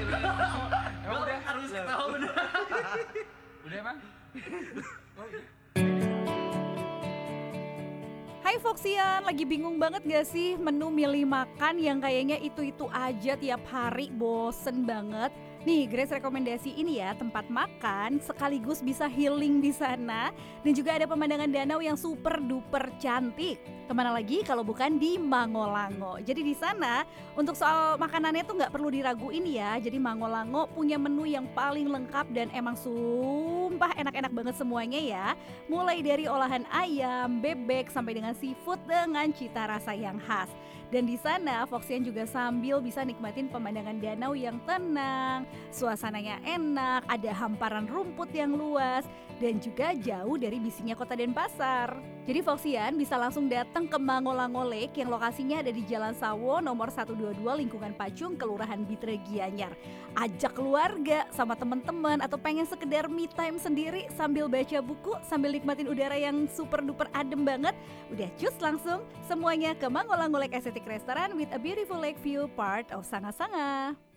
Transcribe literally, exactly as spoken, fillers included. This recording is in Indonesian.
Emang udah harus ketawa udah. Udah emang? Hai Foxian, lagi bingung banget gak sih menu milih makan yang kayaknya itu-itu aja tiap hari, bosen banget. Nih, Grace rekomendasi ini ya, tempat makan sekaligus bisa healing di sana dan juga ada pemandangan danau yang super duper cantik. Kemana lagi kalau bukan di Mangolango. Jadi di sana untuk soal makanannya tuh nggak perlu diraguin ya. Jadi Mangolango punya menu yang paling lengkap dan emang sumpah enak-enak banget semuanya ya. Mulai dari olahan ayam, bebek sampai dengan seafood dengan cita rasa yang khas. Dan di sana Foxian juga sambil bisa nikmatin pemandangan danau yang tenang, suasananya enak, ada hamparan rumput yang luas dan juga jauh dari bisiknya kota Denpasar. Jadi Foxian bisa langsung datang ke Mangolango Lake yang lokasinya ada di Jalan Sawo nomor seratus dua puluh dua lingkungan Pacung, Kelurahan Bitre Gianyar. Ajak keluarga sama teman-teman atau pengen sekedar me time sendiri sambil baca buku, sambil nikmatin udara yang super duper adem banget. Udah cus langsung semuanya ke Mangolango Lake Aesthetic Restaurant with a beautiful lake view part of Sanga Sanga.